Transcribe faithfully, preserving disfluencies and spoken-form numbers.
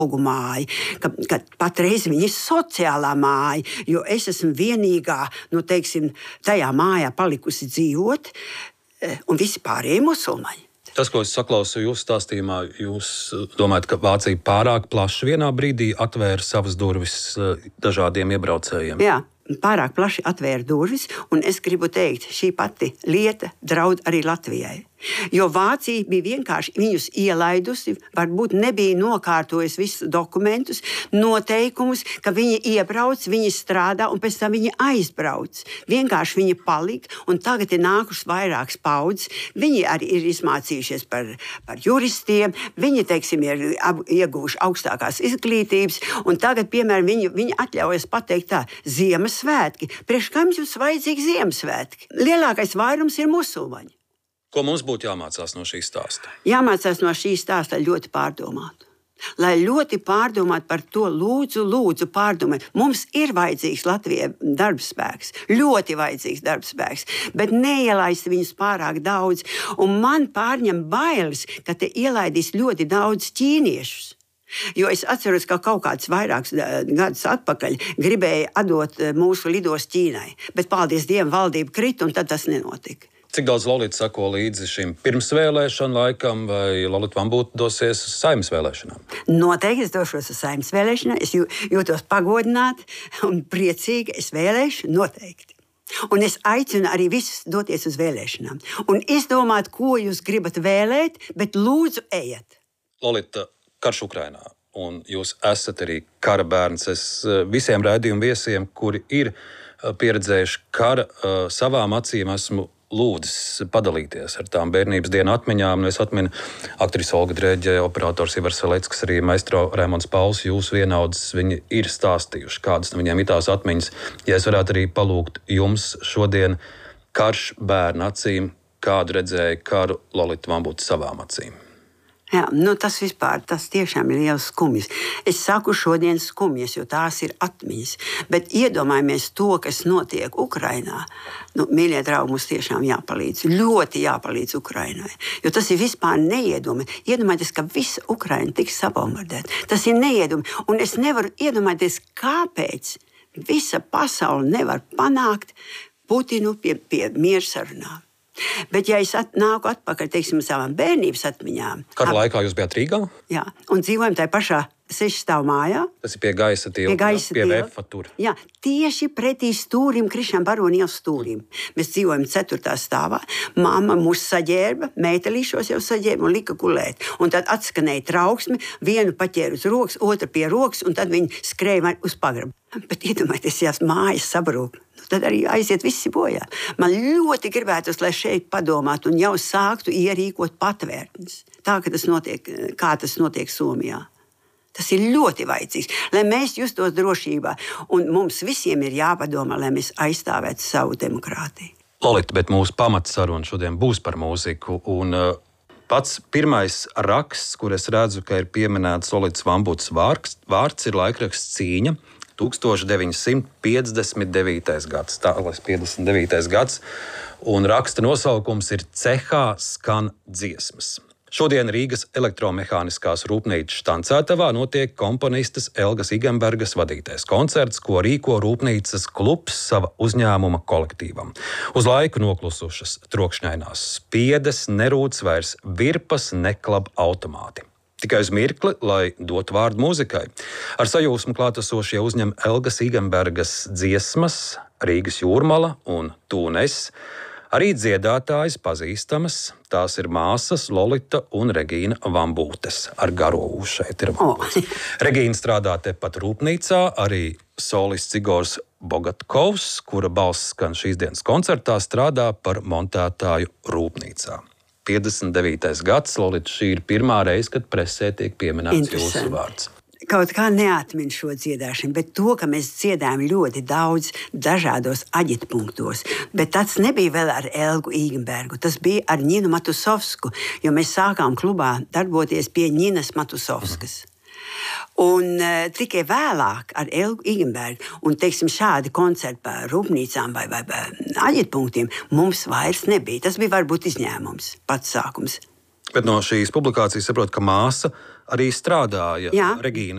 māja, ka, ka patreiz viņa ir sociālā māja, jo es esmu vienīgā, nu, teiksim, tajā mājā palikusi dzīvot, un visi pārējie musulmaņi. Tas, ko es saklausu jūsu stāstījumā, jūs domājat, ka Vācija pārāk plaši vienā brīdī atvēra savas durvis dažādiem iebraucējiem? Jā, pārāk plaši atvēra durvis, un es gribu teikt, šī pati lieta draud arī Latvijai. Jo Vācija bija vienkārši viņus ielaidusi, varbūt nebija nokārtojusi visus dokumentus, noteikumus, ka viņi iebrauc, viņi strādā un pēc tam viņi aizbrauc. Vienkārši viņi palika, un tagad ir nākušas vairākas paudzes. Viņi arī ir izmācījušies par, par juristiem, viņi, teiksim, ir ieguvuši augstākās izglītības, un tagad, piemēram, viņi, viņi atļaujas pateikt tā, Ziemassvētki. Priekš kam jums vajadzīgi Ziemassvētki? Lielākais vairums ir musulmaņi. Ko mums būtu jāmācās no šī stāsta? Jāmācās no šī stāsta ļoti pārdomāt. Lai ļoti pārdomāt par to, lūdzu, lūdzu pārdomāt. Mums ir vajadzīgs Latvijai darbspēks, ļoti vajadzīgs darbspēks, bet neielaist viņus pārāk daudz. Un man pārņem bailes, ka te ielaidīs ļoti daudz ķīniešus. Jo es atceros, ka kaut kāds vairākus gadus atpakaļ gribēja atdot mūsu lidos Ķīnai, bet paldies Dievam valdība krita, un tad tas nenotika. Cik daudz Lolita sako līdzi šim pirmsvēlēšanu laikam, vai Lolita Vambūta dosies uz Saeimas vēlēšanām? Noteikti es došos uz Saeimas vēlēšanām. Es jūtos pagodināti un priecīgi. Es vēlēšu noteikti. Un es aicinu arī visus doties uz vēlēšanām. Un izdomāt, ko jūs gribat vēlēt, bet lūdzu ejiet. Lolita, karš Ukrainā, un jūs esat arī kara bērns. Es visiem raidījumu viesiem, kuri ir pieredzējuši kara, savām acīm esmu lūdzis padalīties ar tām bērnības dienu atmiņām. Es atminu aktrisi Olga Drēģe, operators Ivars Veleckas, arī maestro Raimonds Pauls, jūsu vienaudzes. Viņi ir stāstījuši, kādas no viņiem ir tās atmiņas. Ja es varētu arī palūgt jums šodien karš bērnu acīm, kādu redzēja karu Lolita Vambūta savām acīm? Jā, nu tas vispār, tas tiešām ir liels skumjas. Es saku šodien skumjas, jo tās ir atmiņas. Bet iedomājamies to, kas notiek Ukrainā. Nu, mīļie draugi, mums tiešām jāpalīdz. Ļoti jāpalīdz Ukrainai. Jo tas ir vispār neiedomājams. Iedomājieties, ka visa Ukraina tiks sabombardēta. Tas ir neiedomājams. Un es nevaru iedomāties, kāpēc visa pasaule nevar panākt Putinu pie, pie miersarunām. Bet, ja es at, nāku atpakaļ, teiksim, savām bērnības atmiņām. Kara laikā jūs bijāt Rīgā? Jā, un dzīvojam tajā pašā sešstāvu mājā. Tas ir pie gaisa tilta, pie, gaisa pie tilta. Vefa tur. Jā, tieši pretī stūrim, Krišņā Barona ielas stūrim. Mēs dzīvojam ceturtā stāvā. Māma mūs saģērba, meitelīšos jau saģērba un lika gulēt. Un tad atskanēja trauksme, vienu paķēra uz rokas, otru pie rokas, un tad viņi skrēja uz pagrabu. Bet iedomājieties, ja mājas sabrūk, tad arī aiziet visi bojā. Man ļoti gribētos, lai šeit padomātu un jau sāktu ierīkot patvērtnes. Tā, ka tas notiek, kā tas notiek Somijā. Tas ir ļoti vajadzīgs, lai mēs justos drošībā. Un mums visiem ir jāpadomā, lai mēs aizstāvētu savu demokrātiju. Lolita, bet mūsu pamatsaruna šodien būs par mūziku. Un uh, pats pirmais raksts, kur es redzu, ka ir pieminēts Lolitas Vambūtas vārds, vārds ir laikraksts Cīņa. tūkstoš deviņi simti piecdesmit devītais gads, tālāk piecdesmit devītais gads, un raksta nosaukums ir Cehā skan dziesmas. Šodien Rīgas elektromehāniskās rūpnīcas Štancētavā notiek komponistes Elgas Igenbergas vadītais koncerts, ko rīko rūpnīcas klubs sava uzņēmuma kolektīvam. Uz laiku noklusušas trokšņainās spiedes, nerūc vairs virpas, neklab automāti. Tikai uz mirkli, lai dotu vārdu mūzikai. Ar sajūsmu klātesošie uzņem Elgas Igenbergas dziesmas, Rīgas jūrmala un Tūnes. Arī dziedātājas pazīstamas, tās ir māsas Lolita un Regīna Vambūtes. Ar garo U šeit ir Vambūtes. Oh. Regīna strādā tepat rūpnīcā, arī solists Igors Bogatkovs, kura balss skan šīs dienas koncertā, strādā par montētāju rūpnīcā. piecdesmit devītais gads, Lolita, šī ir pirmā reize, kad presē tiek pieminēts jūsu vārds. Kaut kā neatmin šo dziedāšanu, bet to, ka mēs dziedājam ļoti daudz dažādos aģitpunktos. Bet tas nebija vēl ar Elgu Igenbergu, tas bija ar Ņinu Matusovsku, jo mēs sākām klubā darboties pie Ņinas Matusovskas. Mm. Un uh, tikai vēlāk ar Elgu Igenbergu un, teiksim, šādi koncerti par rūpnīcām vai, vai, vai aģitpunktiem mums vairs nebija. Tas bija varbūt izņēmums, pats sākums. Bet no šīs publikācijas saprot, ka māsa arī strādāja Jā. Regīna